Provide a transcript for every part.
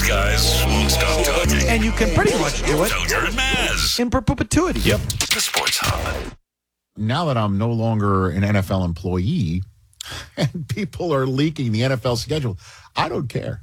guys won't stop talking. And you can pretty much do it Felger and Maz. in perpetuity. Yep. The Sports Hub. Now that I'm no longer an NFL employee and people are leaking the NFL schedule, I don't care.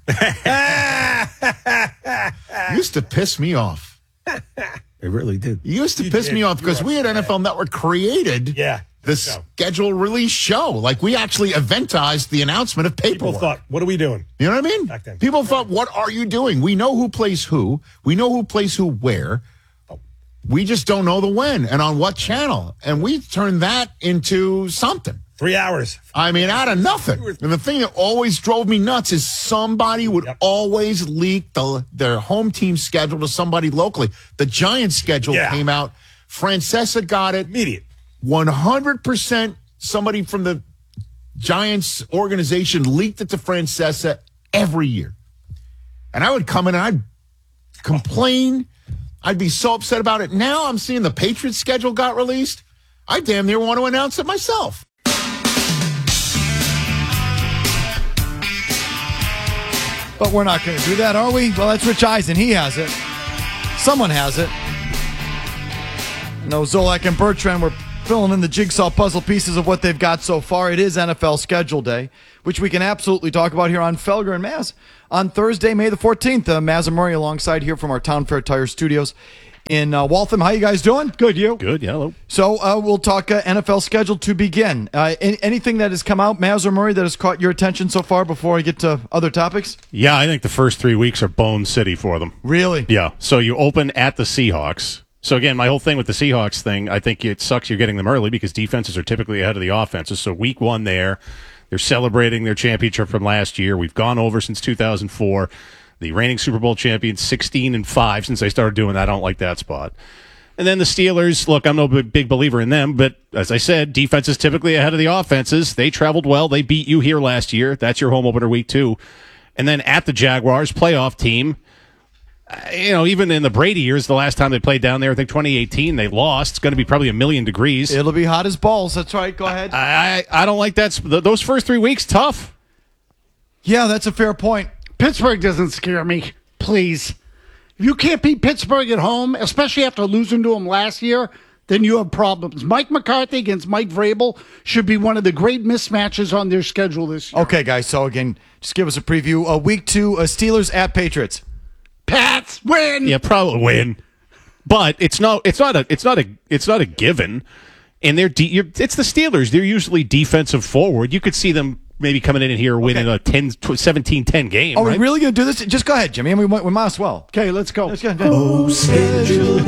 Used to piss me off. It really did. Used to piss me off because we at NFL Network created the schedule release show. Like, we actually eventized the announcement of paperwork. People thought, what are we doing? You know what I mean? Back then. People thought, what are you doing? We know who plays who. We know who plays who where. We just don't know the when and on what channel. And we turned that into something. 3 hours. I mean, out of nothing. And the thing that always drove me nuts is somebody would always leak their home team schedule to somebody locally. The Giants schedule came out. Francesa got it. Immediate. 100% somebody from the Giants organization leaked it to Francesa every year. And I would come in and I'd complain. I'd be so upset about it. Now I'm seeing the Patriots schedule got released. I damn near want to announce it myself. But we're not going to do that, are we? Well, that's Rich Eisen. He has it. Someone has it. I know Zolak and Bertrand were filling in the jigsaw puzzle pieces of what they've got so far. It is NFL Schedule Day, which we can absolutely talk about here on Felger and Maz on Thursday, May the 14th. Maz and Murray alongside here from our Town Fair Tire Studios in Waltham. How you guys doing? Good, you? Good, yeah. Hello. So we'll talk NFL schedule to begin. Anything that has come out, Maz or Murray, that has caught your attention so far before I get to other topics? Yeah, I think the first 3 weeks are Bone City for them. Really? Yeah. So you open at the Seahawks. So again, my whole thing with the Seahawks thing, I think it sucks you're getting them early because defenses are typically ahead of the offenses. So week one there, they're celebrating their championship from last year. We've gone over since 2004. The reigning Super Bowl champions, 16-5 since they started doing that. I don't like that spot. And then the Steelers, look, I'm no big believer in them, but as I said, defense is typically ahead of the offenses. They traveled well. They beat you here last year. That's your home opener week 2. And then at the Jaguars, playoff team, even in the Brady years, the last time they played down there, I think 2018, they lost. It's going to be probably 1,000,000 degrees. It'll be hot as balls. That's right. Go ahead. I don't like that. Those first 3 weeks, tough. Yeah, that's a fair point. Pittsburgh doesn't scare me, please. If you can't beat Pittsburgh at home, especially after losing to them last year, then you have problems. Mike McCarthy against Mike Vrabel should be one of the great mismatches on their schedule this year. Okay, guys. So, again, just give us a preview. Week 2, Steelers at Patriots. Pats win. Yeah, probably win. But it's not a given. And it's the Steelers. They're usually defensive forward. You could see them maybe coming in here winning a 17-10 game. Are right? we really going to do this? Just go ahead, Jimmy. We might as well. Okay, let's go. Oh, schedule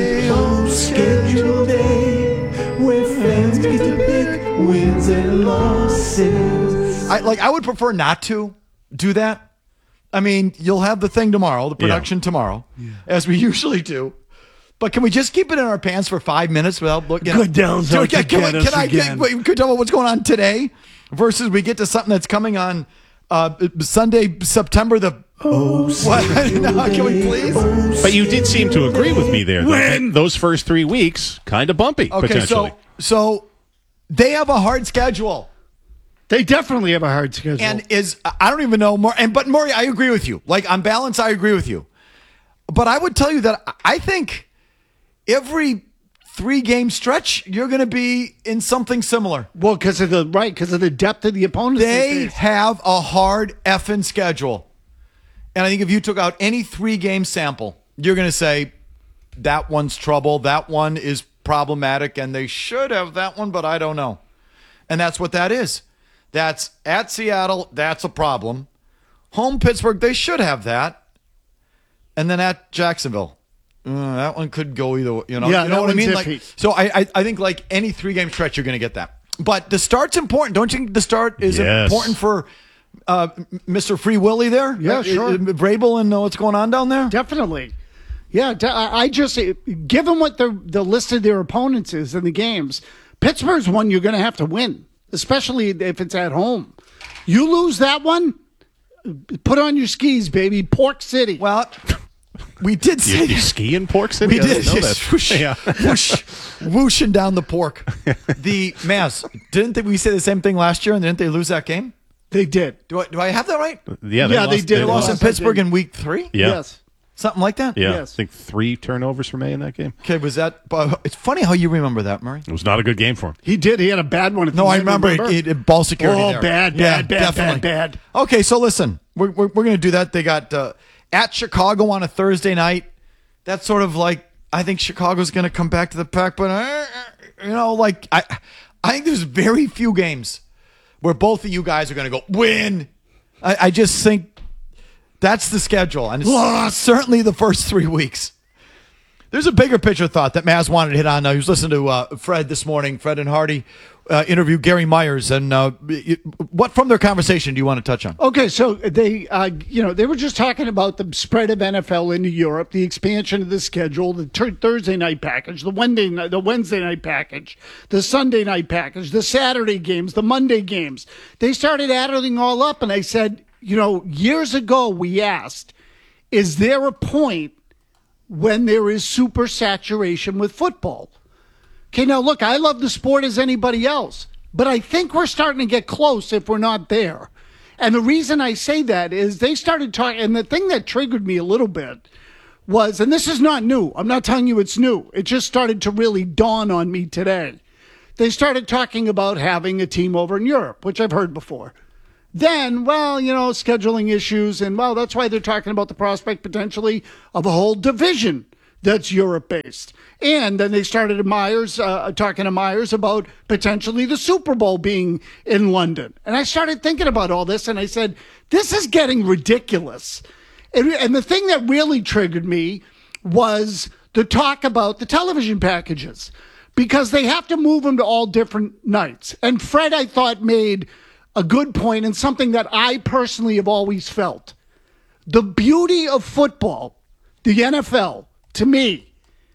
day, where fans get to pick wins and losses. I would prefer not to do that. I mean, you'll have the thing tomorrow, the production tomorrow, as we usually do. But can we just keep it in our pants for 5 minutes without looking? Good downs. Can I tell me what's going on today versus we get to something that's coming on Sunday, September the. Oh, what? No, can we please? But you did seem to agree with me there. Those first 3 weeks, kind of bumpy, potentially. So they have a hard schedule. They definitely have a hard schedule. And I don't even know more. But Maury, I agree with you. Like, on balance, I agree with you. But I would tell you that I think every 3-game stretch, you're going to be in something similar. Well, because of the depth of the opponents. They have a hard effing schedule. And I think if you took out any 3-game sample, you're going to say that one's trouble, that one is problematic, and they should have that one, but I don't know. And that's what that is. That's at Seattle, that's a problem. Home Pittsburgh, they should have that. And then at Jacksonville, that one could go either way. You know what I mean? So I think like any 3-game stretch, you're going to get that. But the start's important. Don't you think the start is important for Mr. Free Willy there? Yeah, sure. Vrabel and what's going on down there? Definitely. Yeah, I just, given what the list of their opponents is in the games, Pittsburgh's one you're going to have to win, especially if it's at home. You lose that one, put on your skis, baby. Pork City. Well, we did say you ski in Pork City? We did. Whoosh, whooshing down the pork. The Mavs, didn't we say the same thing last year, and didn't they lose that game? They did. Do I have that right? Yeah, Yeah, they did. They lost in Yes, I Pittsburgh did. in week 3? Yeah. Yes. Something like that? Yeah, Yes. I think 3 turnovers for May in that game. Okay, was that... it's funny how you remember that, Murray. It was not a good game for him. He did. He had a bad one. At No, the I end, remember it ball security Oh, there. bad, Yeah, bad, bad, definitely. bad, bad. Okay, so listen, we're going to do that. They got at Chicago on a Thursday night. That's sort of like, I think Chicago's going to come back to the pack, but, I think there's very few games where both of you guys are going to go, win. I just think that's the schedule. And it's certainly the first 3 weeks. There's a bigger picture thought that Maz wanted to hit on. He was listening to Fred this morning. Fred and Hardy interview Gary Myers. And what from their conversation do you want to touch on? Okay, so they were just talking about the spread of NFL into Europe, the expansion of the schedule, the Thursday night package, the Wednesday night package, the Sunday night package, the Saturday games, the Monday games. They started adding all up, and I said, years ago we asked, is there a point when there is super saturation with football? Okay, now look, I love the sport as anybody else, but I think we're starting to get close if we're not there. And the reason I say that is they started talking, and the thing that triggered me a little bit was, and this is not new, I'm not telling you it's new, it just started to really dawn on me today. They started talking about having a team over in Europe, which I've heard before. Then, scheduling issues, and that's why they're talking about the prospect potentially of a whole division that's Europe-based. And then they started talking to Myers about potentially the Super Bowl being in London. And I started thinking about all this, and I said, this is getting ridiculous. And the thing that really triggered me was the talk about the television packages, because they have to move them to all different nights. And Fred, I thought, made a good point and something that I personally have always felt. The beauty of football, the NFL, to me,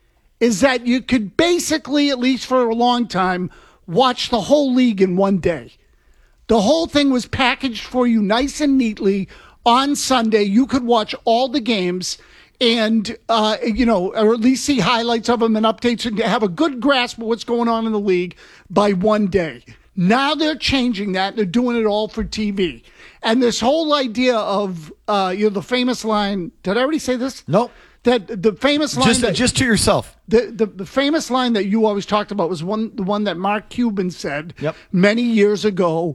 is that you could basically, at least for a long time, watch the whole league in one day. The whole thing was packaged for you nice and neatly on Sunday. You could watch all the games and, or at least see highlights of them and updates and have a good grasp of what's going on in the league by one day. Now they're changing that. They're doing it all for TV. And this whole idea of, the famous line, did I already say this? Nope. That the famous line Just to yourself. The famous line that you always talked about was the one that Mark Cuban said many years ago.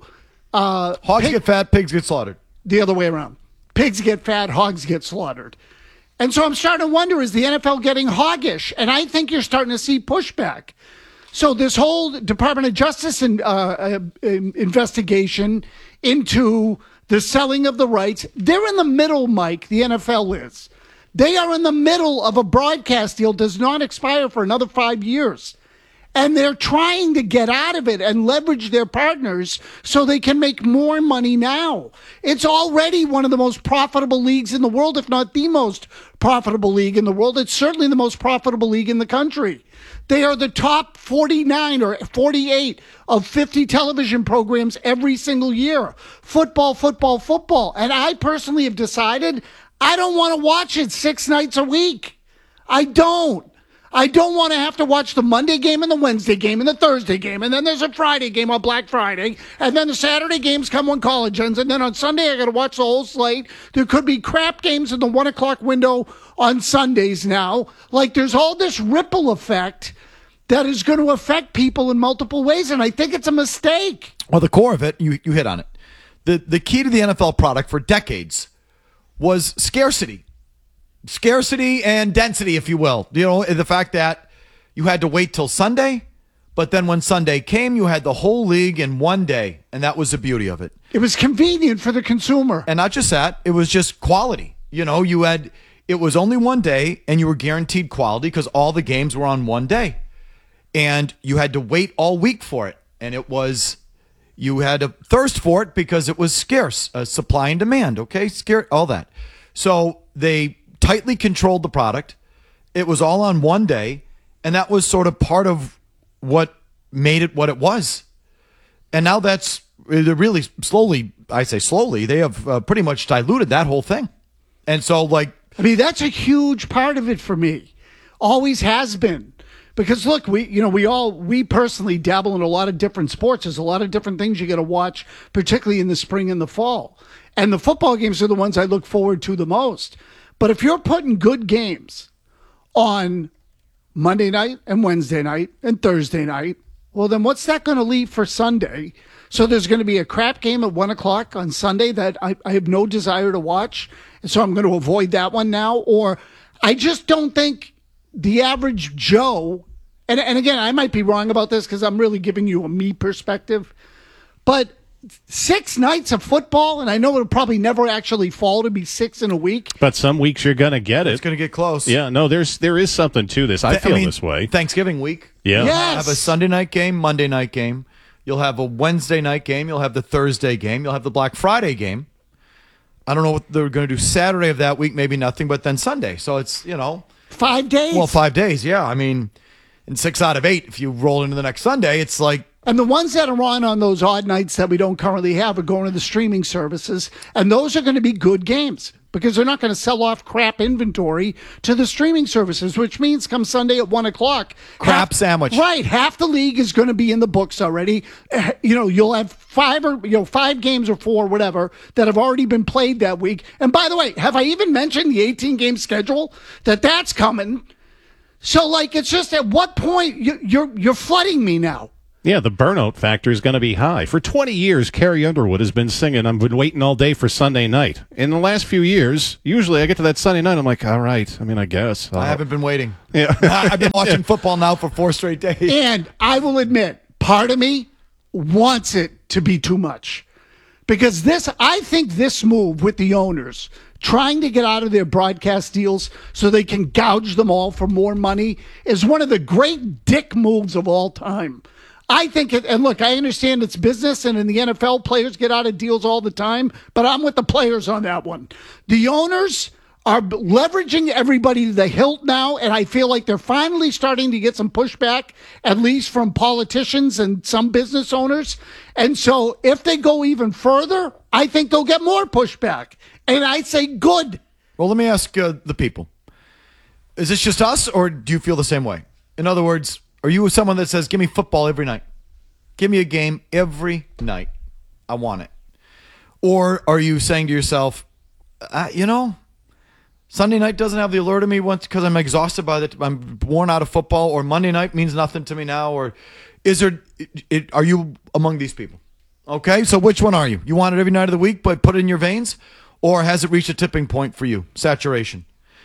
Hogs get fat, pigs get slaughtered. The other way around. Pigs get fat, hogs get slaughtered. And so I'm starting to wonder, is the NFL getting hoggish? And I think you're starting to see pushback. So this whole Department of Justice investigation into the selling of the rights, they're in the middle, Mike, the NFL is. They are in the middle of a broadcast deal, does not expire for another 5 years. And they're trying to get out of it and leverage their partners so they can make more money now. It's already one of the most profitable leagues in the world, if not the most profitable league in the world. It's certainly the most profitable league in the country. They are the top 49 or 48 of 50 television programs every single year. Football, football, football. And I personally have decided I don't want to watch it 6 nights a week. I don't want to have to watch the Monday game and the Wednesday game and the Thursday game. And then there's a Friday game on Black Friday. And then the Saturday games come when college ends. And then on Sunday, I got to watch the whole slate. There could be crap games in the 1 o'clock window on Sundays now. Like there's all this ripple effect that is going to affect people in multiple ways. And I think it's a mistake. Well, the core of it, you hit on it. The key to the NFL product for decades was scarcity. Scarcity and density, if you will. The fact that you had to wait till Sunday, but then when Sunday came, you had the whole league in one day, and that was the beauty of it. It was convenient for the consumer. And not just that, it was just quality. It was only one day, and you were guaranteed quality because all the games were on one day. And you had to wait all week for it. And you had a thirst for it because it was scarce, supply and demand, okay? All that. So they tightly controlled the product. It was all on one day, and that was sort of part of what made it what it was. And now they're really slowly, I say slowly, they have pretty much diluted that whole thing. And so that's a huge part of it for me. Always has been. Because look, we personally dabble in a lot of different sports. There's a lot of different things you got to watch, particularly in the spring and the fall. And the football games are the ones I look forward to the most. But if you're putting good games on Monday night and Wednesday night and Thursday night, well, then what's that going to leave for Sunday? So there's going to be a crap game at 1 o'clock on Sunday that I have no desire to watch. And so I'm going to avoid that one now. Or I just don't think the average Joe, and again, I might be wrong about this because I'm really giving you a me perspective, but 6 nights of football, and I know it'll probably never actually fall to be 6 in a week. But some weeks you're going to get it. It's going to get close. Yeah, no, there is something to this. I feel this way. Thanksgiving week. Yeah. You'll Yes. have a Sunday night game, Monday night game. You'll have a Wednesday night game. You'll have the Thursday game. You'll have the Black Friday game. I don't know what they're going to do Saturday of that week, maybe nothing, but then Sunday. So it's, 5 days? well, 5 days, yeah. I mean, in 6 out of 8, if you roll into the next Sunday, it's like, And the ones that are on those odd nights that we don't currently have are going to the streaming services. And those are going to be good games because they're not going to sell off crap inventory to the streaming services, which means come Sunday at 1 o'clock. Crap sandwich. Right. Half the league is going to be in the books already. You'll have 5 games or 4, whatever, that have already been played that week. And by the way, have I even mentioned the 18-game schedule? That's coming. So, it's just at what point you're flooding me now? Yeah, the burnout factor is going to be high. For 20 years, Carrie Underwood has been singing, I've been waiting all day for Sunday night. In the last few years, usually I get to that Sunday night, I'm like, all right, I guess. I haven't been waiting. Yeah. I've been watching football now for 4 straight days. And I will admit, part of me wants it to be too much. Because I think this move with the owners, trying to get out of their broadcast deals so they can gouge them all for more money, is one of the great dick moves of all time. I think it, and look, I understand it's business, and in the NFL, players get out of deals all the time, but I'm with the players on that one. The owners are leveraging everybody to the hilt now, and I feel like they're finally starting to get some pushback, at least from politicians and some business owners. And so if they go even further, I think they'll get more pushback. And I say good. Well, let me ask the people. Is this just us, or do you feel the same way? In other words, are you someone that says, give me football every night? Give me a game every night. I want it. Or are you saying to yourself, Sunday night doesn't have the allure to me once because I'm exhausted by it. I'm worn out of football, or Monday night means nothing to me now. Or are you among these people? Okay, so which one are you? You want it every night of the week, but put it in your veins? Or has it reached a tipping point for you? Saturation.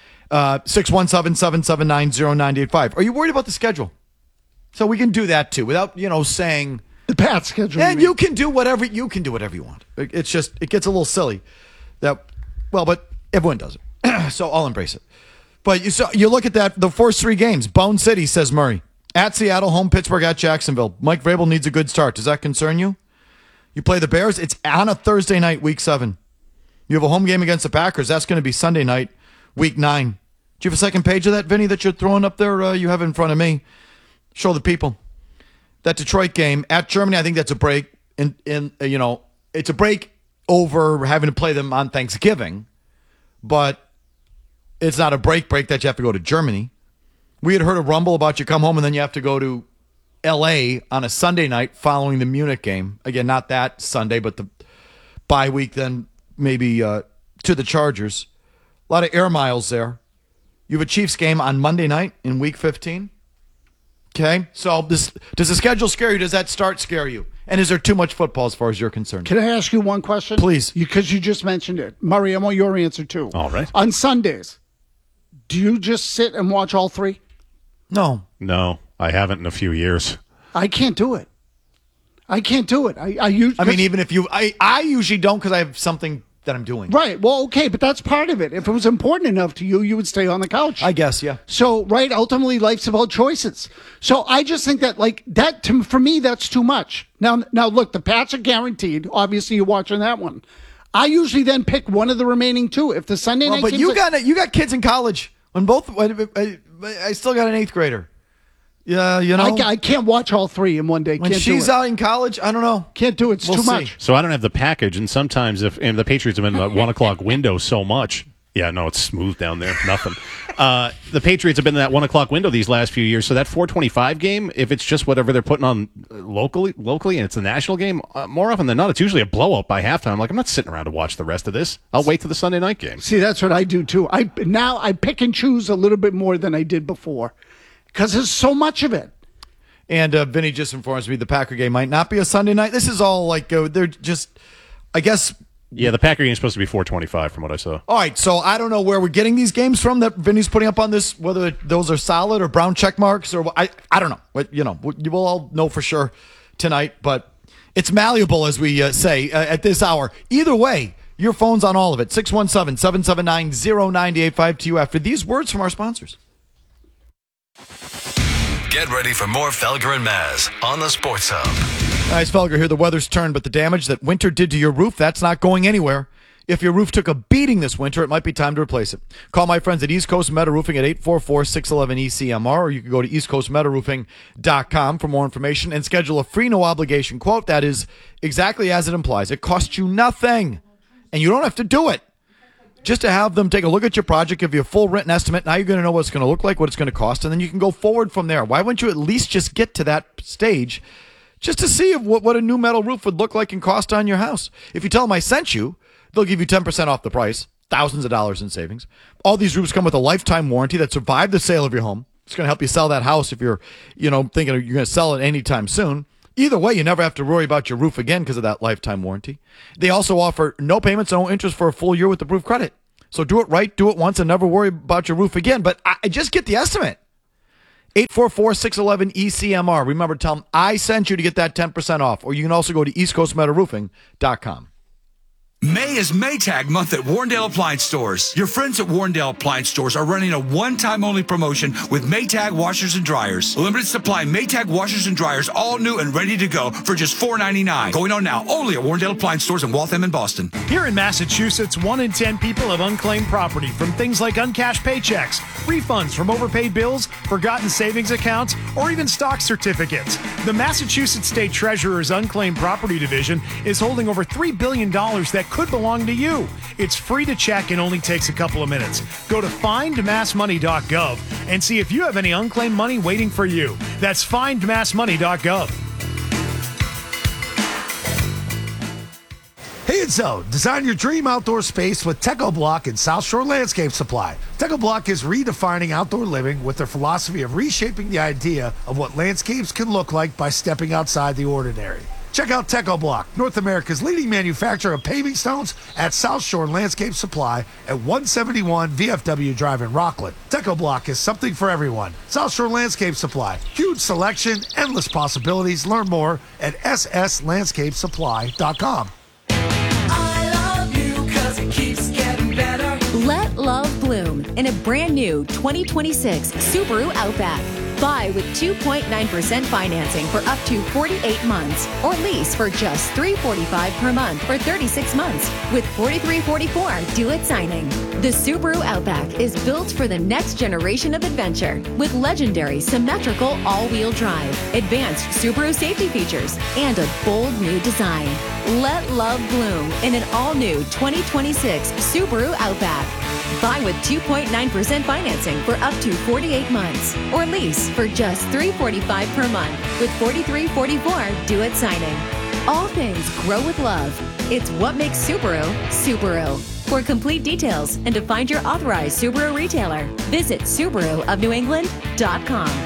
617-779-0985. Are you worried about the schedule? So we can do that too without, saying The Pat schedule. and you can do whatever you want. It's just it gets a little silly but everyone does it. So I'll embrace it. But you look at that, the first 3 games, Bone City, says Murray. At Seattle, home Pittsburgh, at Jacksonville. Mike Vrabel needs a good start. Does that concern you? You play the Bears, it's on a Thursday night, week 7. You have a home game against the Packers. That's going to be Sunday night, week 9. Do you have a second page of that, Vinny, that you're throwing up there? You have it in front of me. Show the people. That Detroit game at Germany, I think that's a break. It's a break over having to play them on Thanksgiving, but it's not a break that you have to go to Germany. We had heard a rumble about you come home and then you have to go to L.A. on a Sunday night following the Munich game. Again, not that Sunday, but the bye week then maybe to the Chargers. A lot of air miles there. You have a Chiefs game on Monday night in week 15. Okay, so does the schedule scare you? Does that start scare you? And is there too much football as far as you're concerned? Can I ask you one question? Please. Because you just mentioned it. Murray, I want your answer too. All right. On Sundays, do you just sit and watch all 3? No. No, I haven't in a few years. I can't do it. I Even if you, I usually don't because I have something that I'm doing. Right. Well, okay, but that's part of it. If it was important enough to you, you would stay on the couch. I guess, yeah. So, right, ultimately, life's about choices. So I just think that, for me, that's too much. Now, look, the Pats are guaranteed. Obviously, you're watching that one. I usually then pick one of the remaining 2. If the Sunday night But games you got kids in college. I still got an 8th grader. Yeah, I can't watch all 3 in one day. when Can't she's do it. out in college, I don't know. Can't do it. It's We'll too see. much. So I don't have the package, and sometimes if the Patriots have been in the 1 o'clock window so much, Yeah, no, it's smooth down there. Nothing. The Patriots have been in that 1 o'clock window these last few years. So that 4:25 game, if it's just whatever they're putting on locally, and it's a national game, more often than not, it's usually a blowout by halftime. I'm like, I'm not sitting around to watch the rest of this. I'll wait till the Sunday night game. See, that's what I do too. I pick and choose a little bit more than I did before because there's so much of it. And Vinny just informs me the Packer game might not be a Sunday night. This is all like they're just, I guess. Yeah, the Packer game is supposed to be 4:25 from what I saw. All right, so I don't know where we're getting these games from that Vinny's putting up on this, whether those are solid or brown check marks or I don't know. But, you know, we'll all know for sure tonight. But it's malleable, as we say, at this hour. Either way, your phone's on all of it. 617-779-0985 to you after these words from our sponsors. Get ready for more Felger and Maz on the Sports Hub. Nice, Felger here. The weather's turned, but the damage that winter did to your roof, that's not going anywhere. If your roof took a beating this winter, it might be time to replace it. Call my friends at East Coast Metal Roofing at 844-611-ECMR, or you can go to eastcoastmetalroofing.com for more information and schedule a free no-obligation quote. That is exactly as it implies. It costs you nothing, and you don't have to do it. Just to have them take a look at your project, give you a full written estimate. Now you're going to know what it's going to look like, what it's going to cost, and then you can go forward from there. Why wouldn't you at least just get to that stage just to see what a new metal roof would look like and cost on your house? If you tell them I sent you, they'll give you 10% off the price, thousands of dollars in savings. All these roofs come with a lifetime warranty that survived the sale of your home. It's going to help you sell that house if you're, thinking you're going to sell it anytime soon. Either way, you never have to worry about your roof again because of that lifetime warranty. They also offer no payments, no interest for a full year with the roof credit. So do it right, do it once, and never worry about your roof again. But I just get the estimate. 844-611-ECMR. Remember, tell them I sent you to get that 10% off. Or you can also go to eastcoastmetalroofing.com. May is Maytag month at Warrendale Appliance Stores. Your friends at Warrendale Appliance Stores are running a one-time only promotion with Maytag washers and dryers. Limited supply Maytag washers and dryers, all new and ready to go for just $4.99. Going on now only at Warrendale Appliance Stores in Waltham and Boston. Here in Massachusetts, 1 in 10 people have unclaimed property from things like uncashed paychecks, refunds from overpaid bills, forgotten savings accounts, or even stock certificates. The Massachusetts State Treasurer's Unclaimed Property Division is holding over $3 billion that could belong to you. It's free to check and only takes a couple of minutes. Go to findmassmoney.gov and see if you have any unclaimed money waiting for you. That's findmassmoney.gov. Hey, it's Zone. Design your dream outdoor space with Techo Block and South Shore Landscape Supply. Techo Block is redefining outdoor living with their philosophy of reshaping the idea of what landscapes can look like by stepping outside the ordinary. Check out Techo Block, North America's leading manufacturer of paving stones, at South Shore Landscape Supply at 171 VFW Drive in Rockland. Techo Block is something for everyone. South Shore Landscape Supply. Huge selection, endless possibilities. Learn more at sslandscapesupply.com. Let love bloom in a brand new 2026 Subaru Outback. Buy with 2.9% financing for up to 48 months, or lease for just $345 per month for 36 months with $43.44 due at signing. The Subaru Outback is built for the next generation of adventure with legendary symmetrical all-wheel drive, advanced Subaru safety features, and a bold new design. Let love bloom in an all-new 2026 Subaru Outback. Buy with 2.9% financing for up to 48 months, or lease for just $345 per month with $43.44 due at signing. All things grow with love. It's what makes Subaru, Subaru. For complete details and to find your authorized Subaru retailer, visit SubaruofNewEngland.com.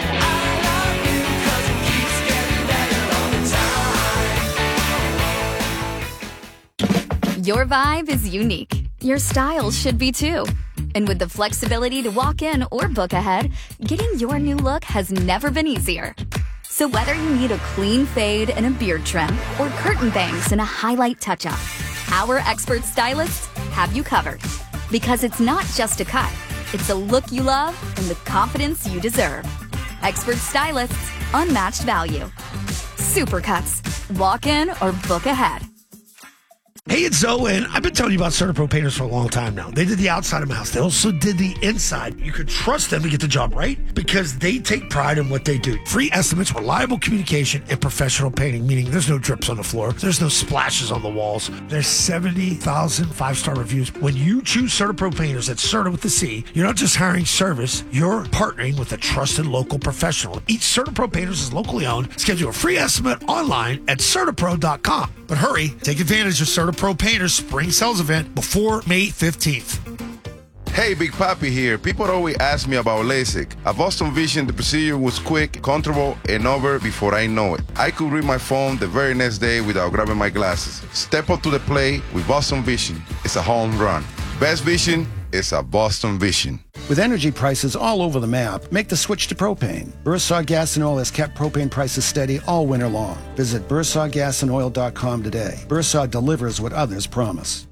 Your vibe is unique. Your style should be too. And with the flexibility to walk in or book ahead, getting your new look has never been easier. So whether you need a clean fade and a beard trim, or curtain bangs and a highlight touch-up, our expert stylists have you covered. Because it's not just a cut, it's a look you love and the confidence you deserve. Expert stylists, unmatched value. Supercuts. Walk in or book ahead. Hey, it's Zoe, and I've been telling you about CertaPro painters for a long time now. They did the outside of my house. They also did the inside. You could trust them to get the job right because they take pride in what they do. Free estimates, reliable communication, and professional painting, meaning there's no drips on the floor, there's no splashes on the walls. There's 70,000 5-star reviews. When you choose CertaPro painters at Certa with the C, you're not just hiring service, you're partnering with a trusted local professional. Each CertaPro painters is locally owned. Schedule a free estimate online at CertaPro.com. But hurry, take advantage of CertaPro Painters Spring Sales event before May 15th. Hey, Big Papi here. People always ask me about LASIK. At Boston Vision, the procedure was quick, comfortable, and over before I know it. I could read my phone the very next day without grabbing my glasses. Step up to the plate with Boston Vision. It's a home run. Best vision is a Boston Vision. With energy prices all over the map, make the switch to propane. Bursar Gas and Oil has kept propane prices steady all winter long. Visit bursargasandOil.com today. Bursar delivers what others promise.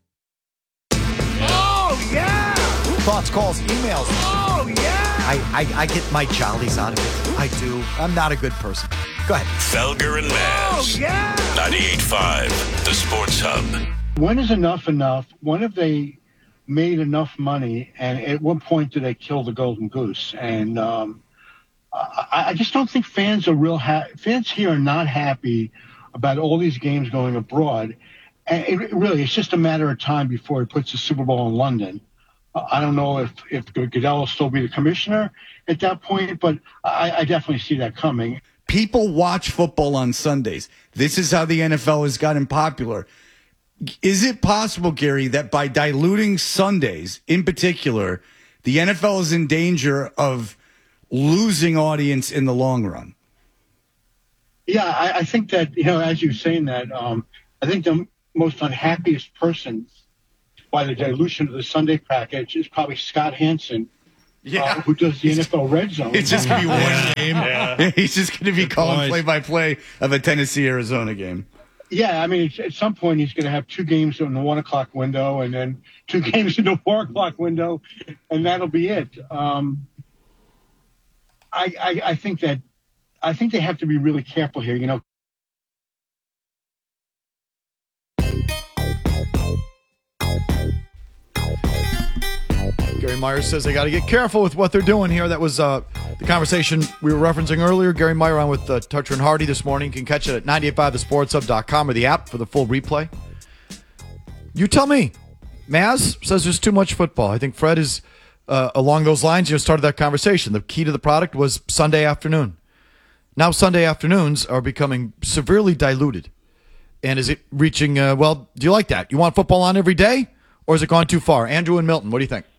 Oh, yeah! Thoughts, calls, emails. Oh, yeah! I get my jollies out of it. I do. I'm not a good person. Go ahead. Felger and Maz. Oh, yeah! 98.5, the Sports Hub. When is enough enough? When have they made enough money, and at what point do they kill the golden goose? And I just don't think fans are fans here are not happy about all these games going abroad. And it's just a matter of time before he puts the Super Bowl in London. I don't know if Goodell will still be the commissioner at that point, but I definitely see that coming. People watch football on Sundays. This is how the NFL has gotten popular. Is it possible, Gary, that by diluting Sundays in particular, the NFL is in danger of losing audience in the long run? Yeah, I think that, as you're saying that, I think the most unhappiest person by the dilution of the Sunday package is probably Scott Hansen, who does the NFL Red Zone. It's just going to be one game. Yeah. He's just going to be calling play-by-play of a Tennessee-Arizona game. Yeah, I mean, at some point he's going to have 2 games in the 1 o'clock window and then 2 games in the 4 o'clock window, and that'll be it. I think they have to be really careful here. Gary Myers says they got to get careful with what they're doing here. That was the conversation we were referencing earlier. Gary Meyer on with Toucher and Hardy this morning. You can catch it at 985thesportshub.com or the app for the full replay. You tell me. Maz says there's too much football. I think Fred is along those lines. Started that conversation. The key to the product was Sunday afternoon. Now Sunday afternoons are becoming severely diluted. And is it reaching, do you like that? You want football on every day? Or has it gone too far? Andrew and Milton, what do you think?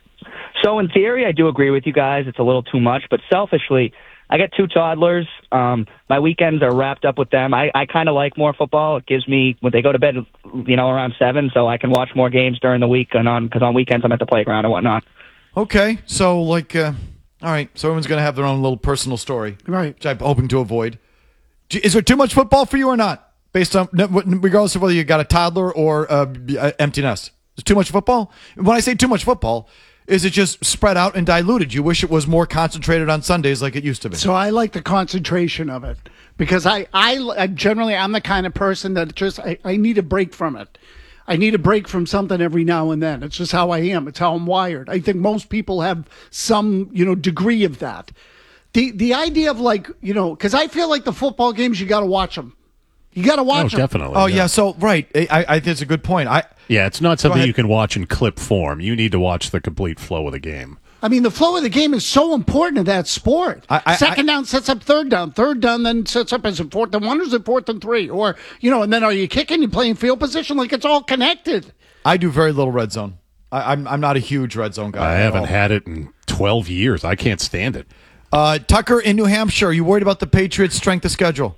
So in theory, I do agree with you guys. It's a little too much. But selfishly, I got 2 toddlers. My weekends are wrapped up with them. I kind of like more football. It gives me, when they go to bed, around 7, so I can watch more games during the week. Because on weekends, I'm at the playground and whatnot. Okay. So, all right. So everyone's going to have their own little personal story. Right. Which I'm hoping to avoid. Is there too much football for you or not? Based on, regardless of whether you got a toddler or empty nest. Is too much football? When I say too much football, is it just spread out and diluted? You wish it was more concentrated on Sundays like it used to be. So I like the concentration of it because I generally, I'm the kind of person that I need a break from it. I need a break from something every now and then. It's just how I am. It's how I'm wired. I think most people have some, degree of that. The idea of because I feel like the football games, you got to watch them. You got to watch them. Definitely. Oh, yeah. So, right. I think it's a good point. It's not something you can watch in clip form. You need to watch the complete flow of the game. I mean, the flow of the game is so important in that sport. Second down sets up third down. Third down then sets up as a 4th and 1 or is it 4th and 3? Or, and then are you kicking? You playing field position? It's all connected. I do very little red zone. I'm not a huge red zone guy. I haven't had it in 12 years. I can't stand it. Tucker in New Hampshire, are you worried about the Patriots' strength of schedule?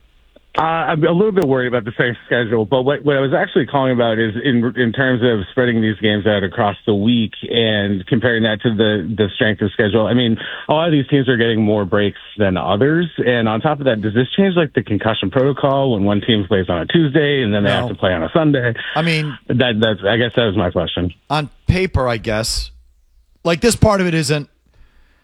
I'm a little bit worried about the same schedule, but what I was actually calling about is in terms of spreading these games out across the week and comparing that to the strength of schedule. I mean, a lot of these teams are getting more breaks than others, and on top of that, does this change the concussion protocol when one team plays on a Tuesday and then they have to play on a Sunday? I mean, I guess that was my question. On paper, I guess, this part of it isn't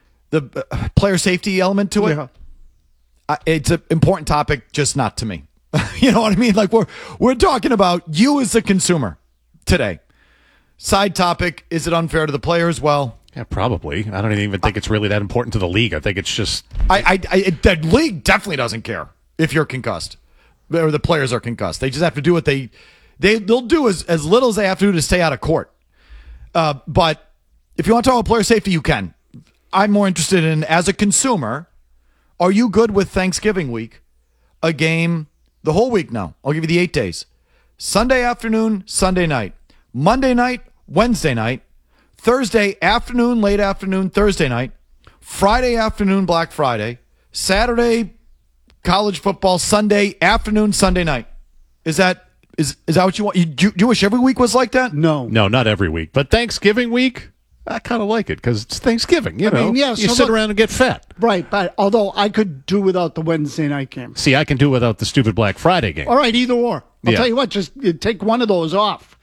the player safety element to it. Yeah. It's an important topic, just not to me. You know what I mean? Like we're talking about you as a consumer today. Side topic, is it unfair to the players? Well, yeah, probably. I don't even think it's really that important to the league. I think it's just the league definitely doesn't care if you're concussed or the players are concussed. They just have to do what they'll do as little as they have to do to stay out of court. But if you want to talk about player safety, you can. I'm more interested in, as a consumer, are you good with Thanksgiving week, a game the whole week now? I'll give you the 8 days. Sunday afternoon, Sunday night. Monday night, Wednesday night. Thursday afternoon, late afternoon, Thursday night. Friday afternoon, Black Friday. Saturday, college football. Sunday afternoon, Sunday night. Is that what you want? Do you wish every week was like that? No, not every week. But Thanksgiving week, I kind of like it because it's Thanksgiving. You sit around and get fat. Right, but although I could do without the Wednesday night game. See, I can do without the stupid Black Friday game. All right, either or. I'll tell you what, just take one of those off.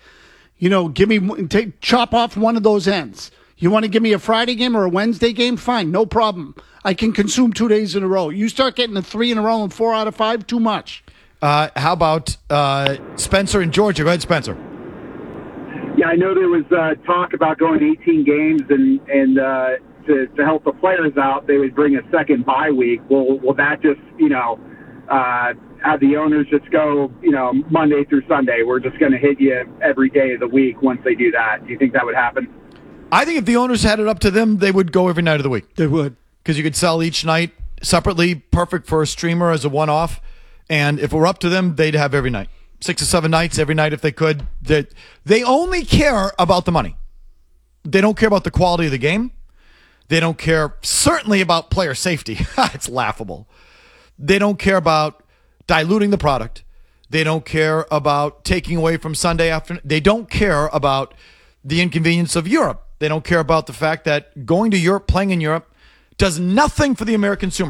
Chop off one of those ends. You want to give me a Friday game or a Wednesday game? Fine, no problem. I can consume 2 days in a row. You start getting the 3 in a row and 4 out of 5, too much. How about Spencer in Georgia? Go ahead, Spencer. Yeah, I know there was talk about going 18 games and to help the players out, they would bring a second bye week. Will that just, have the owners just go, Monday through Sunday? We're just going to hit you every day of the week once they do that. Do you think that would happen? I think if the owners had it up to them, they would go every night of the week. They would. Because you could sell each night separately, perfect for a streamer as a one-off. And if it were up to them, they'd have every night. 6 or 7 nights, every night if they could. They only care about the money. They don't care about the quality of the game. They don't care, certainly, about player safety. It's laughable. They don't care about diluting the product. They don't care about taking away from Sunday afternoon. They don't care about the inconvenience of Europe. They don't care about the fact that going to Europe, playing in Europe, does nothing for the American consumer.